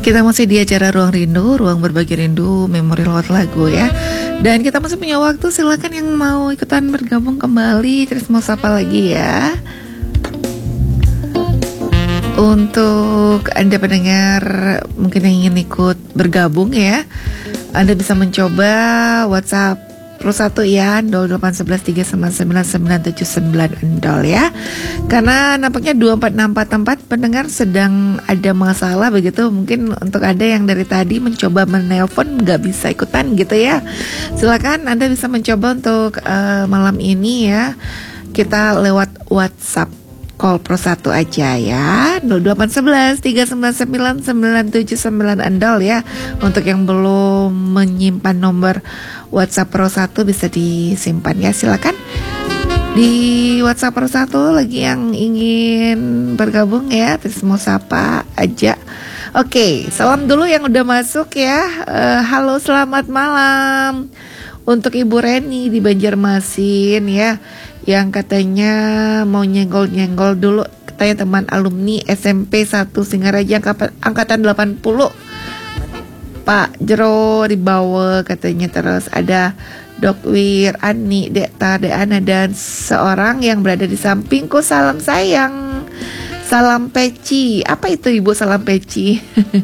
Kita masih di acara Ruang Rindu, ruang berbagi rindu, memori lewat lagu ya. Dan kita masih punya waktu, silakan yang mau ikutan bergabung kembali. Terus mau sapa lagi ya. Untuk Anda pendengar mungkin yang ingin ikut bergabung ya, Anda bisa mencoba WhatsApp Pro 1 ya 08113999979 endol ya. Karena nampaknya 24644 pendengar sedang ada masalah begitu. Mungkin untuk Anda yang dari tadi mencoba menelpon nggak bisa ikutan gitu ya, silakan Anda bisa mencoba untuk malam ini ya. Kita lewat WhatsApp call Pro 1 aja ya 08113999979 endol ya. Untuk yang belum menyimpan nomor WhatsApp Pro 1 bisa disimpan ya, silakan. Di WhatsApp Pro 1 lagi yang ingin bergabung ya, terus mau sapa aja. Oke, salam dulu yang udah masuk ya. Halo, selamat malam untuk Ibu Reni di Banjarmasin ya, yang katanya mau nyenggol-nyenggol dulu, katanya teman alumni SMP 1 Singaraja angkatan 80. Pak Jero dibawa katanya. Terus ada Dok Wir, Ani, Dekta, Deana dan seorang yang berada di sampingku. Salam sayang, salam peci. Apa itu Ibu salam peci?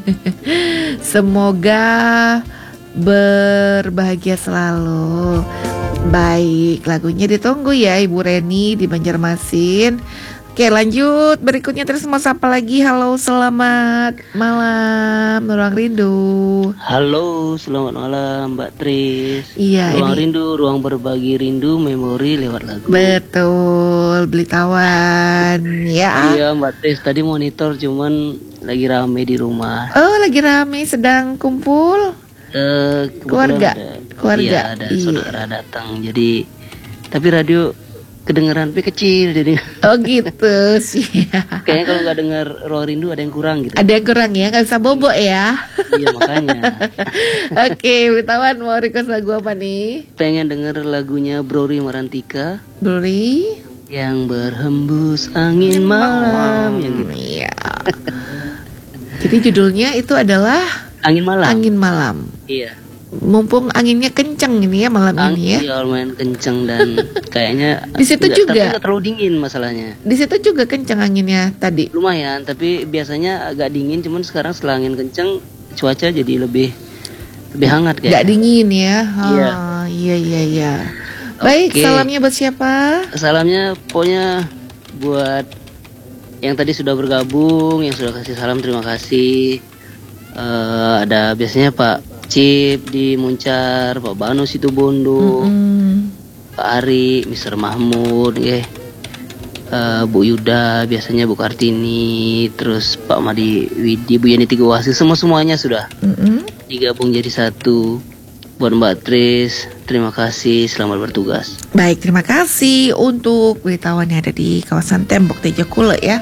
Semoga berbahagia selalu. Baik, lagunya ditunggu ya Ibu Reni di Banjarmasin. Oke, lanjut berikutnya. Terus mau sapa lagi. Halo, selamat malam Ruang Rindu. Halo, selamat malam Mbak Tris. Iya, Ruang ini Rindu, ruang berbagi rindu, memori lewat lagu. betul, beli tawan ya. Iya Mbak Tris, tadi monitor cuman lagi rame di rumah. Oh, lagi rame, sedang kumpul keluarga. Iya, ada saudara datang. Jadi tapi radio kedengeran tapi kecil jadi. Oh gitu sih. Kayaknya kalau nggak dengar Ruang Rindu ada yang kurang gitu. Ada yang kurang ya, nggak bisa bobo ya. Iya makanya. Oke, Witawan mau request lagu apa nih? Pengen denger lagunya Brori Marantika. Brori Yang berhembus angin malam yang gitu. Iya. Jadi judulnya itu adalah Angin malam. Angin Malam. Iya. Mumpung anginnya kenceng ini ya malam ini ya. Iya, lumayan kenceng dan kayaknya Di situ tapi juga. nggak terlalu dingin masalahnya. Di situ juga kenceng anginnya tadi. Lumayan, tapi biasanya agak dingin. Cuman sekarang setelah angin kenceng, cuaca jadi lebih hangat Gak kayak. dingin ya. Iya. Iya. Baik, Oke. salamnya buat siapa? Salamnya pokoknya buat yang tadi sudah bergabung, yang sudah kasih salam terima kasih. Ada biasanya Pak Cip di Muncar, Pak Banu Situbondo, Pak Ari, Mr. Mahmud, Bu Yuda, biasanya Bu Kartini, terus Pak Madi Widi, Bu Yani Tigawasi, semuanya sudah digabung jadi satu. Buat Mbak Tris, terima kasih, selamat bertugas. Baik, terima kasih untuk beritahuan yang ada di kawasan Tembok Tejakule ya.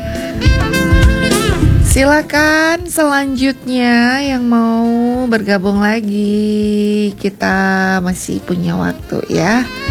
Silakan selanjutnya yang mau bergabung lagi. Kita masih punya waktu ya.